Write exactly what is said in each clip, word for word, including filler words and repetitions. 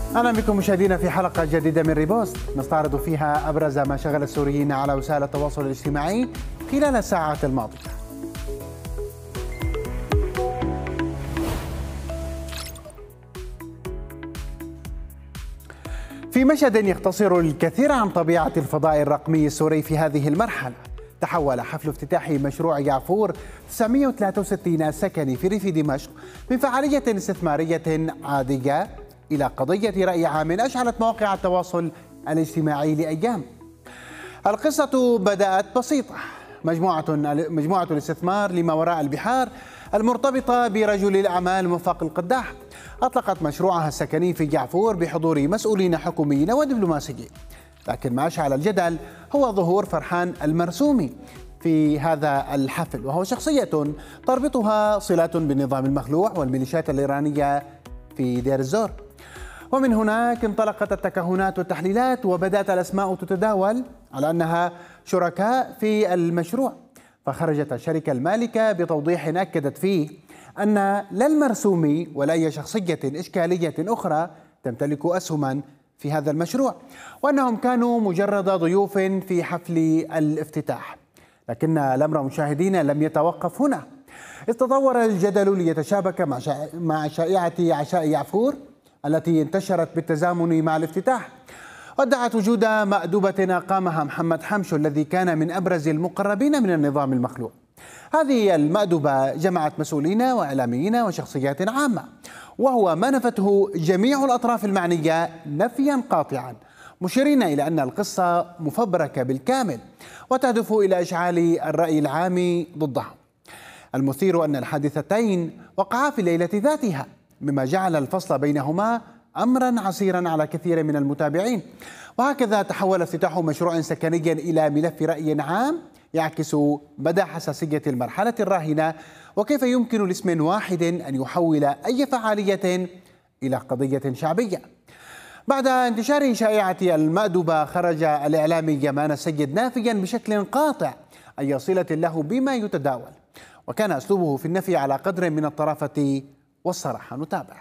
أهلا بكم مشاهدينا في حلقة جديدة من ريبوست نستعرض فيها أبرز ما شغل السوريين على وسائل التواصل الاجتماعي خلال الساعات الماضية. في مشهد يختصر الكثير عن طبيعة الفضاء الرقمي السوري في هذه المرحلة، تحول حفل افتتاح مشروع يعفور تسعمئة وثلاثة وستين السكني في ريف دمشق من فعالية استثمارية عادية إلى قضية رأي عام أشعلت مواقع التواصل الاجتماعي لأيام. القصة بدأت بسيطة، مجموعة مجموعة الاستثمار لما وراء البحار المرتبطة برجل الأعمال موفق القداح أطلقت مشروعها السكني في يعفور بحضور مسؤولين حكوميين ودبلوماسيين، لكن ما أشعل الجدل هو ظهور فرحان المرسومي في هذا الحفل، وهو شخصية تربطها صلات بالنظام المخلوع والميليشيات الإيرانية في دير الزور. ومن هناك انطلقت التكهنات والتحليلات وبدأت الأسماء تتداول على أنها شركاء في المشروع، فخرجت الشركة المالكة بتوضيح أكدت فيه أن لا المرسومي ولا أي شخصية إشكالية أخرى تمتلك أسهما في هذا المشروع، وأنهم كانوا مجرد ضيوف في حفل الافتتاح. لكن الأمر مشاهدينا لم يتوقف هنا، إذ تطور الجدل ليتشابك مع مع شائعة عشاء يعفور التي انتشرت بالتزامن مع الافتتاح، وادعت وجود مأدبة أقامها محمد حمشو الذي كان من أبرز المقربين من النظام المخلوع. هذه المأدبة جمعت مسؤولين وإعلاميين وشخصيات عامة، وهو ما نفته جميع الأطراف المعنية نفيا قاطعا، مشيرين إلى أن القصة مفبركة بالكامل وتهدف إلى إشعال الرأي العام ضدهم. المثير أن الحادثتين وقعا في الليلة ذاتها، مما جعل الفصل بينهما أمرا عسيرا على كثير من المتابعين، وهكذا تحول افتتاح مشروع سكني إلى ملف رأي عام يعكس مدى حساسية المرحلة الراهنة، وكيف يمكن لاسم واحد أن يحول أي فعالية إلى قضية شعبية. بعد انتشار شائعة المأدبة خرج الإعلامي يمان السيد نافيا بشكل قاطع أي صلة له بما يتداول، وكان أسلوبه في النفي على قدر من الطرافة والصراحة. نتابع.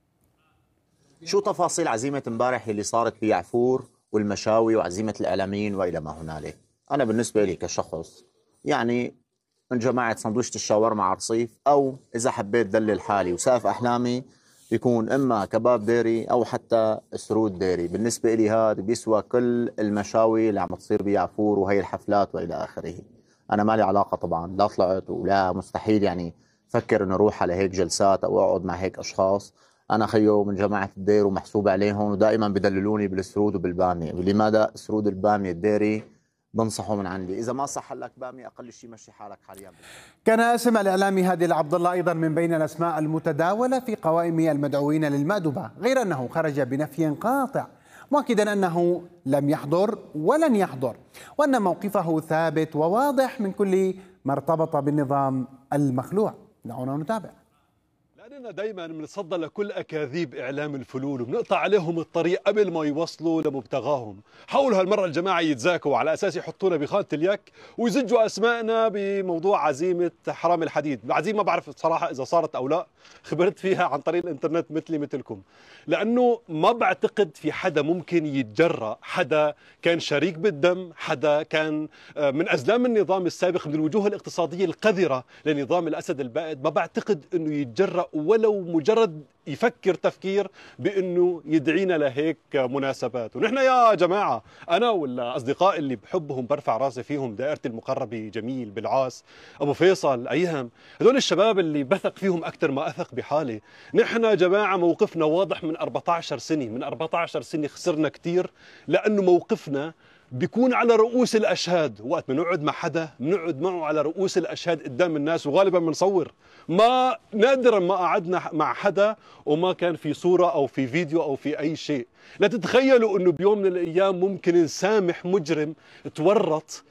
شو تفاصيل عزيمة امبارح اللي صارت في يعفور والمشاوي وعزيمة الإعلاميين وإلى ما هنالك؟ أنا بالنسبة لي كشخص يعني من جماعة سندويشة الشاورما على الرصيف، أو إذا حبيت دلل حالي وسقف أحلامي يكون إما كباب ديري أو حتى سرود ديري. بالنسبة لي هذا بيسوى كل المشاوي اللي عم تصير بيعفور وهي الحفلات وإلى آخره. أنا ما لي علاقة طبعا، لا طلعت ولا مستحيل يعني فكر إنه أروح على هيك جلسات أو أقعد مع هيك أشخاص. أنا خيو من جماعة الدير ومحسوب عليهم، ودائما بدللوني بالسرود وبالبامية. ولماذا سرود البامية الديري بنصحه من عندي، إذا ما صح لك بامي أقل شيء مشي حالك حاليا. كان اسم الإعلامي هادي العبد الله أيضا من بين الأسماء المتداولة في قوائم المدعوين للمأدبة، غير أنه خرج بنفي قاطع مؤكدا أنه لم يحضر ولن يحضر، وأن موقفه ثابت وواضح من كل ما ارتبط بالنظام المخلوع. دعونا نتابع. لأننا دايما بنتصدى لكل أكاذيب إعلام الفلول وبنقطع عليهم الطريق قبل ما يوصلوا لمبتغاهم. حاولوا هالمرة الجماعة يتزاكوا على أساس يحطونا بخانة اليك ويزجوا أسمائنا بموضوع عزيمة حرام الحديد. العزيمة ما بعرف صراحة إذا صارت أو لا، خبرت فيها عن طريق الإنترنت مثلي مثلكم، لأنه ما بعتقد في حدا ممكن يتجرأ، حدا كان شريك بالدم، حدا كان من أزلام النظام السابق، من الوجوه الاقتصادية القذرة لنظام الأسد البائد، ما بعتقد أنه يتجرأ ولو مجرد يفكر تفكير بأنه يدعينا لهيك مناسبات. ونحن يا جماعة أنا والأصدقاء اللي بحبهم برفع راسي فيهم، دائرتي المقربة جميل، بالعاس، أبو فيصل، أيهم، هذول الشباب اللي بثق فيهم أكثر ما أثق بحالي. نحن يا جماعة موقفنا واضح من أربعة عشر سنة، من أربعة عشر سنة خسرنا كتير لأنه موقفنا بيكون على رؤوس الأشهاد. وقت ما نقعد مع حدا بنقعد معه على رؤوس الأشهاد قدام الناس، وغالبا بنصور. ما نادرا ما قعدنا مع حدا وما كان في صورة أو في فيديو أو في أي شيء. لا تتخيلوا أنه بيوم من الأيام ممكن نسامح مجرم تورط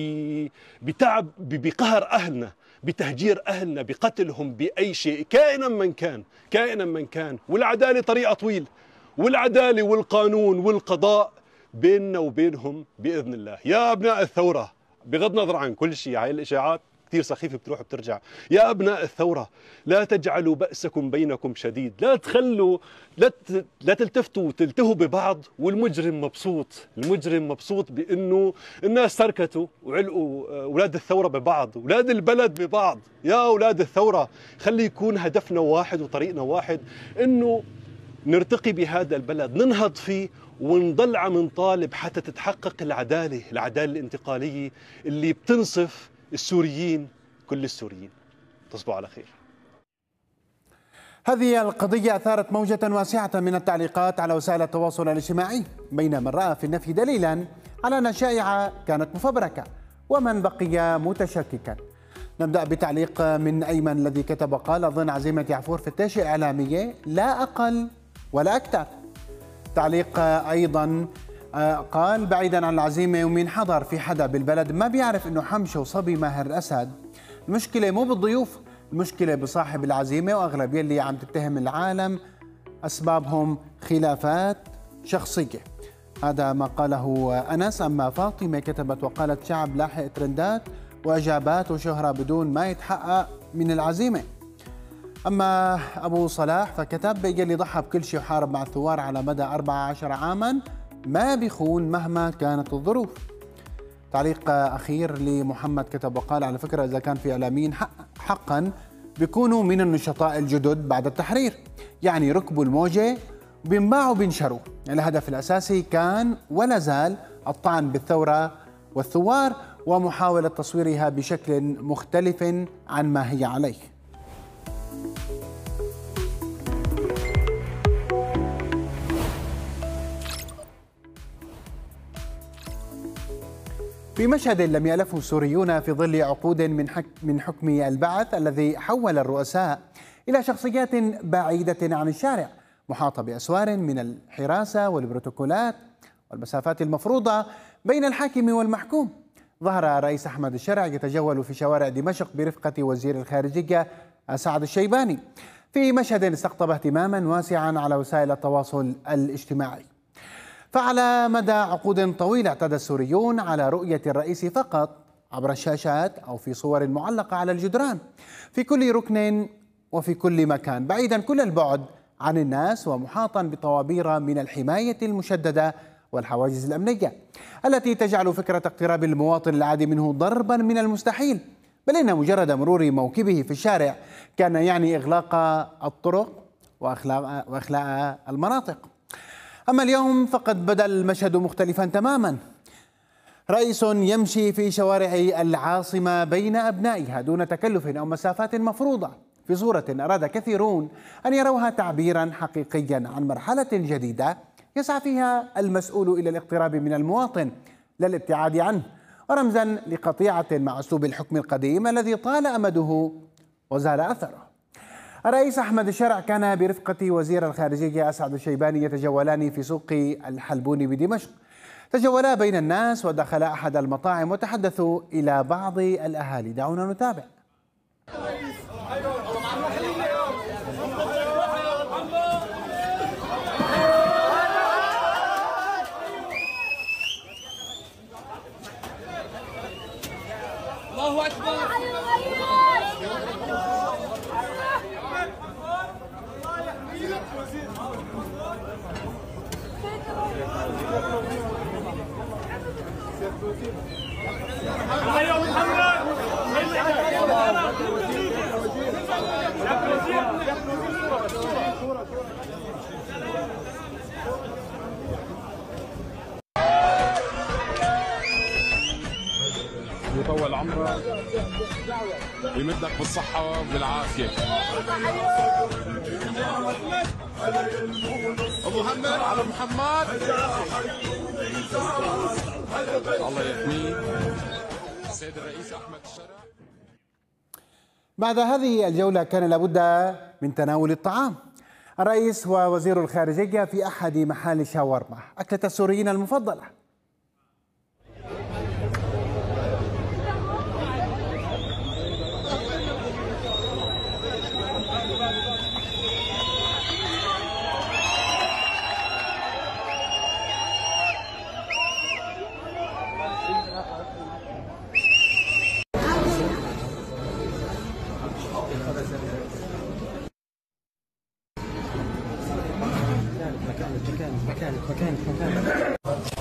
بتعب بقهر أهلنا، بتهجير أهلنا، بقتلهم، بأي شيء كائنا من كان، كائنا من كان. والعدالة طريقة طويل، والعدالة والقانون والقضاء بيننا وبينهم بإذن الله. يا أبناء الثورة، بغض النظر عن كل شيء، هاي الإشاعات كثير سخيفة بتروح وبترجع. يا أبناء الثورة لا تجعلوا بأسكم بينكم شديد، لا تخلوا لا لا تلتفتوا وتلتهوا ببعض والمجرم مبسوط. المجرم مبسوط بأنه الناس تركته وعلقوا أولاد الثورة ببعض، أولاد البلد ببعض. يا أولاد الثورة خلي يكون هدفنا واحد وطريقنا واحد، أنه نرتقي بهذا البلد، ننهض فيه ونضل عم نطالب حتى تتحقق العدالة، العدالة الانتقالية اللي بتنصف السوريين، كل السوريين. تصبحوا على خير. هذه القضية أثارت موجة واسعة من التعليقات على وسائل التواصل الاجتماعي، بين من رأى في النفي دليلا على أن الشائعة كانت مفبركة ومن بقي متشككا. نبدأ بتعليق من أيمن الذي كتب قال: أظن عزيمة يعفور فتاش إعلامية لا أقل ولا أكثر. تعليق أيضا قال: بعيدا عن العزيمة ومين حضر، في حدا بالبلد ما بيعرف إنه حمشة وصبي ماهر الأسد. المشكلة مو بالضيوف، المشكلة بصاحب العزيمة وأغلب يلي عم تتهم العالم أسبابهم خلافات شخصية. هذا ما قاله أنس. أما فاطمة كتبت وقالت: شعب لاحق ترندات وإجابات وشهرة بدون ما يتحقق من العزيمة. أما أبو صلاح فكتب: يلي ضحى بكل شيء وحارب مع الثوار على مدى أربعة عشر عاما ما بيخون مهما كانت الظروف. تعليق أخير لمحمد كتب وقال: على فكرة إذا كان في إعلاميين حق حقا بيكونوا من النشطاء الجدد بعد التحرير، يعني ركبوا الموجة وبينباعوا بينشروا. الهدف الأساسي كان ولا زال الطعن بالثورة والثوار ومحاولة تصويرها بشكل مختلف عن ما هي عليه. في مشهد لم يألفه السوريون في ظل عقود من من حكم البعث الذي حول الرؤساء إلى شخصيات بعيدة عن الشارع، محاطة بأسوار من الحراسة والبروتوكولات والمسافات المفروضة بين الحاكم والمحكوم. ظهر الرئيس أحمد الشرع يتجول في شوارع دمشق برفقة وزير الخارجية سعد الشيباني في مشهد استقطب اهتماما واسعا على وسائل التواصل الاجتماعي. فعلى مدى عقود طويلة اعتاد السوريون على رؤية الرئيس فقط عبر الشاشات أو في صور معلقة على الجدران في كل ركن وفي كل مكان، بعيدا كل البعد عن الناس ومحاطا بطوابير من الحماية المشددة والحواجز الأمنية التي تجعل فكرة اقتراب المواطن العادي منه ضربا من المستحيل، بل إن مجرد مرور موكبه في الشارع كان يعني إغلاق الطرق وإخلاء المناطق. أما اليوم فقد بدا المشهد مختلفا تماما. رئيس يمشي في شوارع العاصمة بين أبنائها دون تكلف أو مسافات مفروضة، في صورة أراد كثيرون أن يروها تعبيرا حقيقيا عن مرحلة جديدة يسعى فيها المسؤول إلى الاقتراب من المواطن لا الابتعاد عنه، ورمزا لقطيعة مع أسلوب الحكم القديم الذي طال أمده وزال أثره. الرئيس أحمد الشرع كان برفقة وزير الخارجية سعد الشيباني يتجولان في سوق الحلبون بدمشق. تجولا بين الناس ودخلا أحد المطاعم وتحدثوا إلى بعض الأهالي. دعونا نتابع. الله أكبر. يطول عمرك ويمدك بالصحة وبالعافية. أبو محمد على محمد الله يحميه السيد الرئيس أحمد الشرع. بعد هذه الجولة كان لابد من تناول الطعام. الرئيس ووزير الخارجية في أحد محال شاورما، أكلة السوريين المفضلة. مكانك مكانك مكانك مكانك.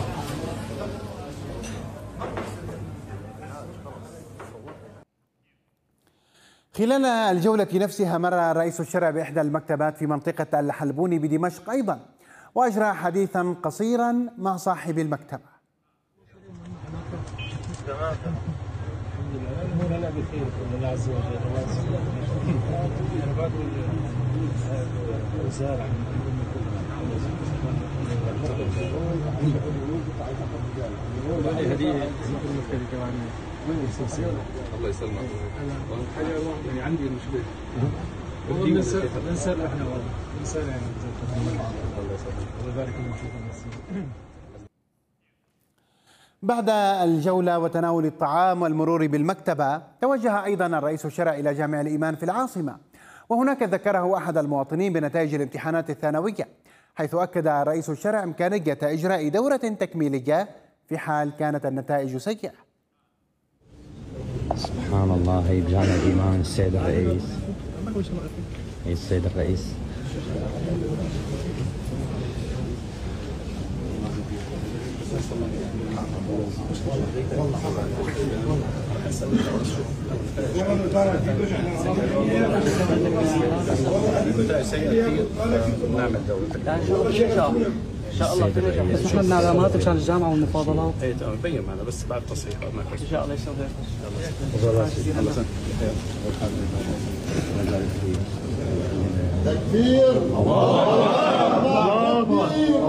خلال الجولة نفسها مر رئيس الشرع بإحدى المكتبات في منطقة الحلبوني بدمشق أيضا، وأجرى حديثا قصيرا مع صاحب المكتبة. الله يسلمك. يعني عندي مشكله بنسال بنسال احنا والله بنسال يعني الله يسلمك. الله يبارك فيك. بعد الجولة وتناول الطعام والمرور بالمكتبة، توجه أيضا الرئيس الشرع إلى جامع الإيمان في العاصمة، وهناك ذكره أحد المواطنين بنتائج الامتحانات الثانوية، حيث أكد رئيس الشرع إمكانية إجراء دورة تكميلية في حال كانت النتائج سيئة. سبحان الله، هي بجامع الإيمان السيد الرئيس. هي السيد الرئيس. ان شاء الله تنجح، بس احنا بدنا علامات مشان الجامعه والمفاضلات. ايه تمام مبين معنا بس بعد تصحيح ان شاء الله يسوي خير. تكبير. الله اكبر.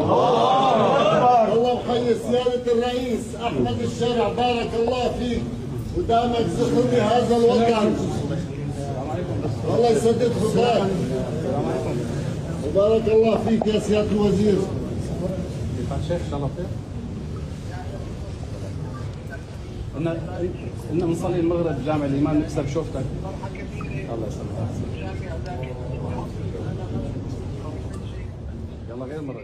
الله يحيي سيادة الرئيس احمد الشرع، بارك الله فيك ودامك زخم بهذا الوطن. الله يسدد خطاك وبارك الله فيك يا سيادة الوزير. شيخ ان شاء الله خير. قلنا قلنا بنصلي المغرب بجامع الإيمان نكسب شوفتك. الله يسلمك. يلا غير مرة.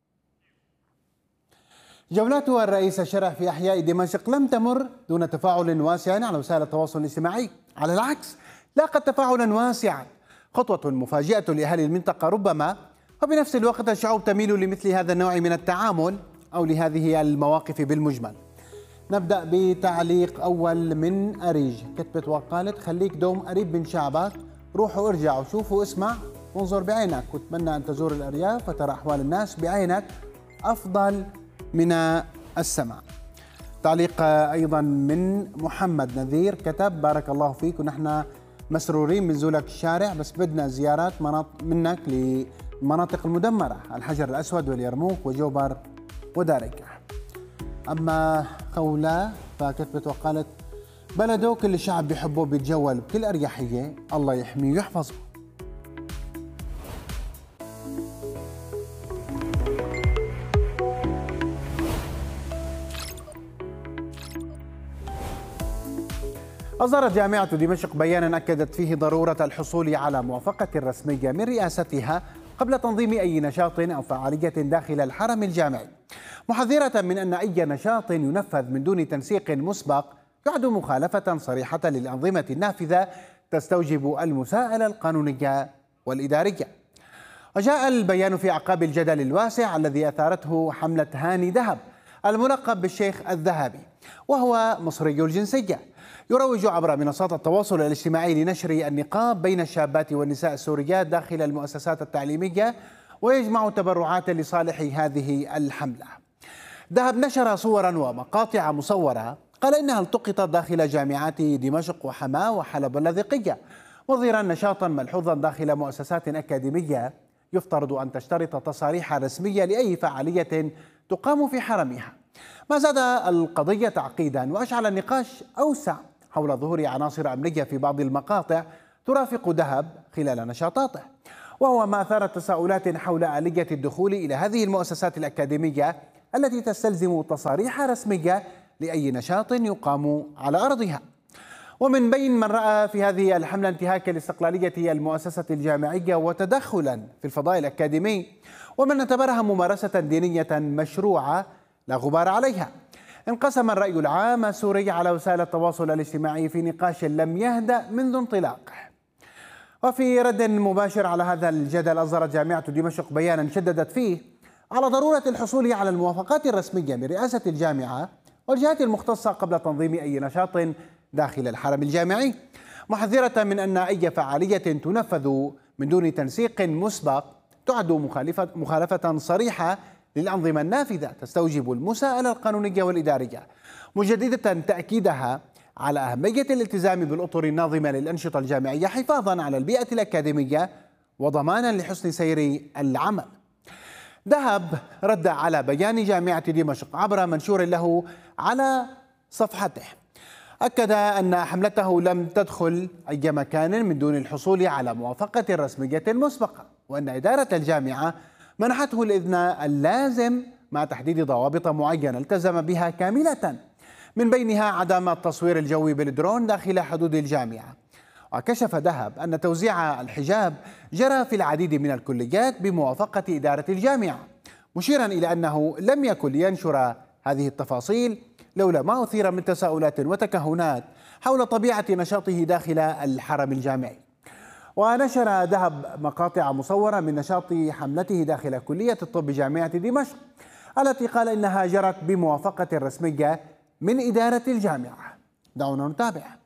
جولات الرئيس الشرع في أحياء دمشق لم تمر دون تفاعل واسع على وسائل التواصل الاجتماعي، على العكس لاقت تفاعلا واسعا، خطوة مفاجئة لأهالي المنطقة ربما، وبنفس الوقت الشعوب تميل لمثل هذا النوع من التعامل أو لهذه المواقف بالمجمل. نبدء بتعليق أول من أريج، كتبت وقالت: خليك دوم قريب من شعبك، روحوا ارجعوا شوفوا اسمع وانظر بعينك، واتمنى أن تزور الأرياف وترى أحوال الناس بعينك أفضل من السمع. تعليق أيضا من محمد نذير، كتب: بارك الله فيك ونحن مسرورين من زولك الشارع، بس بدنا زيارات منك للمناطق المدمرة، الحجر الأسود واليرموك وجوبر وداريكة. أما خولة فكتبت وقالت: بلده كل الشعب بيحبه، بيتجول بكل أريحية، الله يحميه ويحفظه. أصدرت جامعة دمشق بيانا أكدت فيه ضرورة الحصول على موافقة رسمية من رئاستها قبل تنظيم أي نشاط أو فعالية داخل الحرم الجامعي، محذرة من أن أي نشاط ينفذ من دون تنسيق مسبق يعد مخالفة صريحة للأنظمة النافذة تستوجب المساءلة القانونية والإدارية. وجاء البيان في أعقاب الجدل الواسع الذي أثارته حملة هاني دهب الملقب بالشيخ الذهبي، وهو مصري الجنسية، يروج عبر منصات التواصل الاجتماعي لنشر النقاب بين الشابات والنساء السوريات داخل المؤسسات التعليمية، ويجمع تبرعات لصالح هذه الحملة. دهب نشر صورا ومقاطع مصورة قال إنها التقطت داخل جامعات دمشق وحماة وحلب اللاذقية، مظهرا نشاطا ملحوظا داخل مؤسسات أكاديمية يفترض أن تشترط تصاريح رسمية لأي فعالية تقام في حرمها، ما زاد القضية تعقيدا وأشعل النقاش أوسع حول ظهور عناصر أمنية في بعض المقاطع ترافق دهب خلال نشاطاته، وهو ما أثار تساؤلات حول آلية الدخول إلى هذه المؤسسات الأكاديمية التي تستلزم تصاريح رسمية لأي نشاط يقام على أرضها. ومن بين من رأى في هذه الحملة انتهاكا لاستقلالية المؤسسة الجامعية وتدخلا في الفضاء الأكاديمي، ومن اعتبرها ممارسة دينية مشروعة لا غبار عليها. انقسم الرأي العام السوري على وسائل التواصل الاجتماعي في نقاش لم يهدأ منذ انطلاقه. وفي رد مباشر على هذا الجدل، أصدرت جامعة دمشق بيانا شددت فيه على ضرورة الحصول على الموافقات الرسمية من رئاسة الجامعة والجهات المختصة قبل تنظيم أي نشاط داخل الحرم الجامعي، محذرة من أن أي فعالية تنفذ من دون تنسيق مسبق تعد مخالفة, مخالفة صريحة للأنظمة النافذة تستوجب المساءلة القانونية والإدارية، مجددة تأكيدها على أهمية الالتزام بالأطر الناظمة للأنشطة الجامعية حفاظا على البيئة الأكاديمية وضمانا لحسن سير العمل. دهب رد على بيان جامعة دمشق عبر منشور له على صفحته، أكد أن حملته لم تدخل أي مكان من دون الحصول على موافقة رسمية مسبقة، وأن إدارة الجامعة منحته الإذن اللازم مع تحديد ضوابط معينة التزم بها كاملة، من بينها عدم التصوير الجوي بالدرون داخل حدود الجامعة. وكشف دهب أن توزيع الحجاب جرى في العديد من الكليات بموافقة إدارة الجامعة، مشيرا إلى أنه لم يكن لينشر هذه التفاصيل لولا ما أثير من تساؤلات وتكهنات حول طبيعة نشاطه داخل الحرم الجامعي. ونشر دهب مقاطع مصورة من نشاط حملته داخل كلية الطب بجامعة دمشق التي قال إنها جرت بموافقة رسمية من إدارة الجامعة. دعونا نتابع.